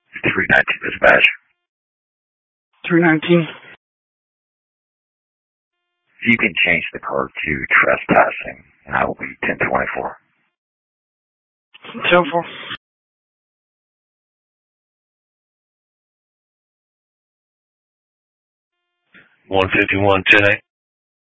319 dispatch. 319. You can change the code to trespassing, and I will be 1024. 10-4. 151, 10-8.